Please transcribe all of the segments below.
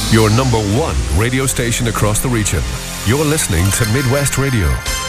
Your number one radio station across the region. You're listening to Midwest Radio.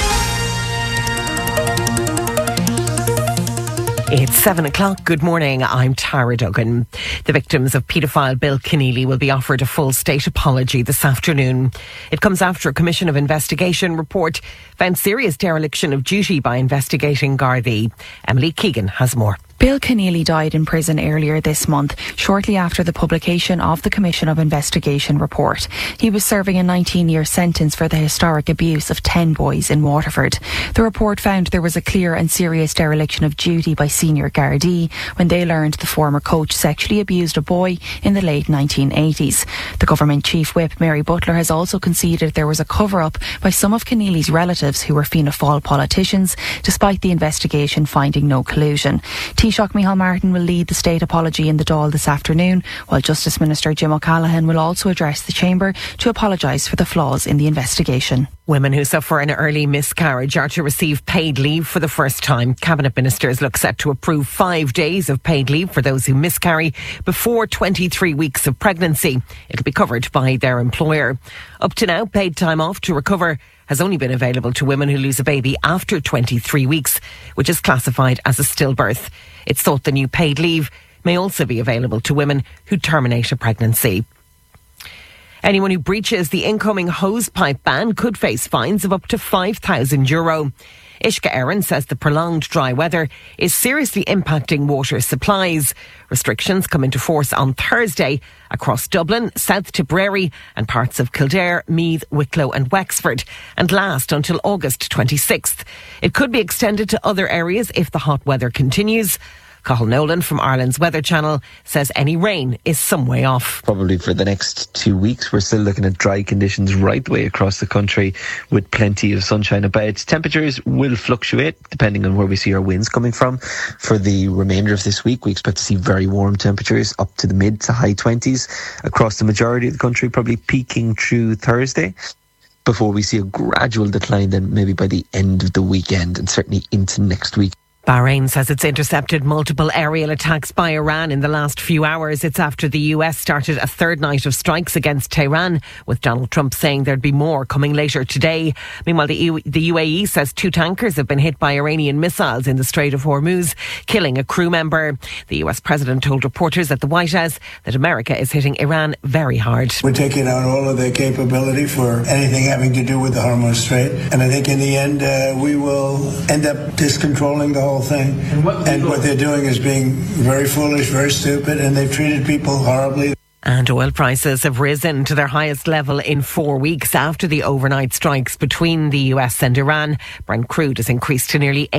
It's 7 o'clock. Good morning. I'm Tara Duggan. The victims of paedophile Bill Keneally will be offered a full state apology this afternoon. It comes after a Commission of Investigation report found serious dereliction of duty by investigating Gardaí. Emily Keegan has more. Bill Keneally died in prison earlier this month, shortly after the publication of the Commission of Investigation report. He was serving a 19-year sentence for the historic abuse of 10 boys in Waterford. The report found there was a clear and serious dereliction of duty by senior Gardaí when they learned the former coach sexually abused a boy in the late 1980s. The government chief whip, Mary Butler, has also conceded there was a cover-up by some of Keneally's relatives who were Fianna Fáil politicians, despite the investigation finding no collusion. Taoiseach Micheál Martin will lead the state apology in the Dáil this afternoon, while Justice Minister Jim O'Callaghan will also address the Chamber to apologise for the flaws in the investigation. Women who suffer an early miscarriage are to receive paid leave for the first time. Cabinet ministers look set to approve 5 days of paid leave for those who miscarry before 23 weeks of pregnancy. It'll be covered by their employer. Up to now, paid time off to recover has only been available to women who lose a baby after 23 weeks, which is classified as a stillbirth. It's thought the new paid leave may also be available to women who terminate a pregnancy. Anyone who breaches the incoming hosepipe ban could face fines of up to €5,000. Ishka Aaron says the prolonged dry weather is seriously impacting water supplies. Restrictions come into force on Thursday across Dublin, South Tipperary and parts of Kildare, Meath, Wicklow and Wexford, and last until August 26th. It could be extended to other areas if the hot weather continues. Cathal Nolan from Ireland's Weather Channel says any rain is some way off. Probably for the next 2 weeks, we're still looking at dry conditions right the way across the country with plenty of sunshine about. Temperatures will fluctuate depending on where we see our winds coming from. For the remainder of this week, we expect to see very warm temperatures up to the mid to high 20s across the majority of the country, probably peaking through Thursday, before we see a gradual decline then maybe by the end of the weekend and certainly into next week. Bahrain says it's intercepted multiple aerial attacks by Iran in the last few hours. It's after the US started a third night of strikes against Tehran, with Donald Trump saying there'd be more coming later today. Meanwhile, the UAE says 2 tankers have been hit by Iranian missiles in the Strait of Hormuz, killing a crew member. The US president told reporters at the White House that America is hitting Iran very hard. We're taking out all of their capability for anything having to do with the Hormuz Strait. And I think in the end, we will end up discontrolling the whole thing. And what they're doing is being very foolish, very stupid, and they've treated people horribly. And oil prices have risen to their highest level in 4 weeks after the overnight strikes between the US and Iran. Brent crude has increased to nearly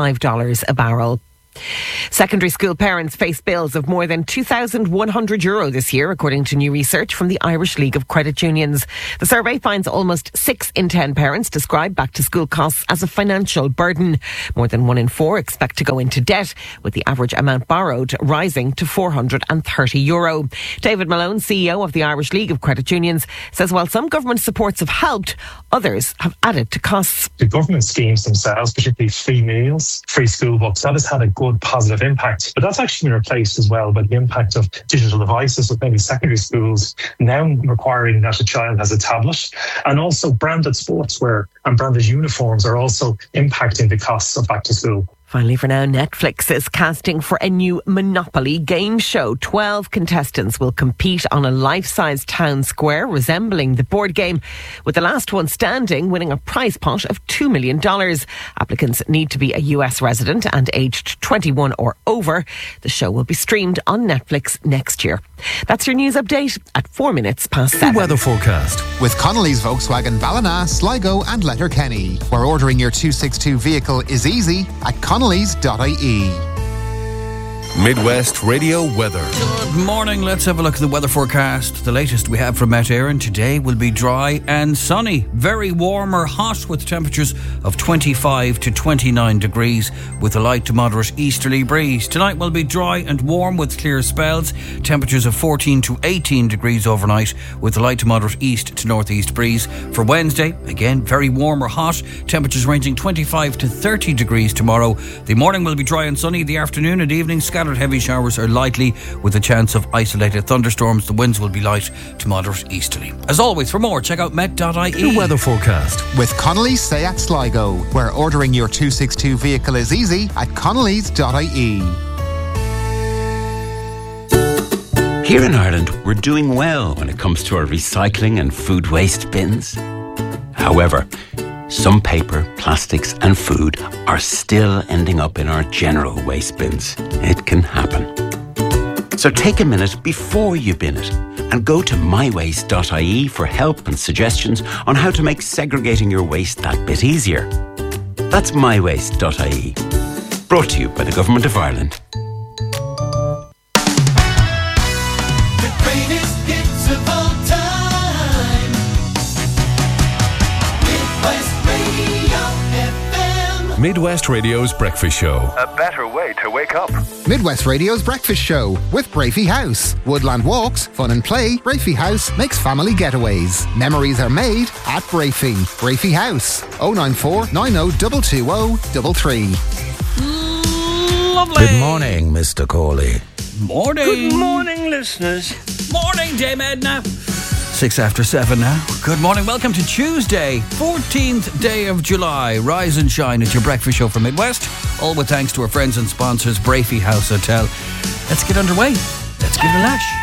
$85 a barrel. Secondary school parents face bills of more than €2,100 this year, according to new research from the Irish League of Credit Unions. The survey finds almost 6 in 10 parents describe back-to-school costs as a financial burden. More than 1 in 4 expect to go into debt, with the average amount borrowed rising to €430. David Malone, CEO of the Irish League of Credit Unions, says while some government supports have helped, others have added to costs. The government schemes themselves, particularly free meals, free school books, that has had a good positive impact. But that's actually been replaced as well by the impact of digital devices, with many secondary schools now requiring that a child has a tablet. And also branded sportswear and branded uniforms are also impacting the costs of back to school. Finally, for now, Netflix is casting for a new Monopoly game show. 12 contestants will compete on a life-size town square resembling the board game, with the last one standing winning a prize pot of $2 million. Applicants need to be a US resident and aged 21 or over. The show will be streamed on Netflix next year. That's your news update at 4 minutes past 7. The weather forecast with Connolly's Volkswagen Ballina, Sligo and Letterkenny, where ordering your 262 vehicle is easy at Connolly's.ie. Midwest Radio weather. Good morning. Let's have a look at the weather forecast. The latest we have from Met Éireann today will be dry and sunny. Very warm or hot, with temperatures of 25 to 29 degrees with a light to moderate easterly breeze. Tonight will be dry and warm with clear spells. Temperatures of 14 to 18 degrees overnight with a light to moderate east to northeast breeze. For Wednesday, again very warm or hot. Temperatures ranging 25 to 30 degrees tomorrow. The morning will be dry and sunny. The afternoon and evening scattered Scattered heavy showers are likely with a chance of isolated thunderstorms. The winds will be light to moderate easterly. As always, for more, check out met.ie. The weather forecast with Connolly's Seat Sligo, where ordering your 262 vehicle is easy at connellys.ie. Here in Ireland, we're doing well when it comes to our recycling and food waste bins. However, some paper, plastics and food are still ending up in our general waste bins. It can happen. So take a minute before you bin it and go to mywaste.ie for help and suggestions on how to make segregating your waste that bit easier. That's mywaste.ie. Brought to you by the Government of Ireland. Midwest Radio's Breakfast Show. A better way to wake up. Midwest Radio's Breakfast Show with Brafey House. Woodland walks, fun and play. Brafey House makes family getaways. Memories are made at Brafey. Brafey House. 094 90 220 33. Lovely. Good morning, Mr. Corley. Morning. Good morning, listeners. Morning, Dame Edna. 6 after 7 now. Good morning. Welcome to Tuesday, 14th day of July. Rise and shine. It's your breakfast show from Midwest. All with thanks to our friends and sponsors, Brafey House Hotel. Let's get underway. Let's give it a lash.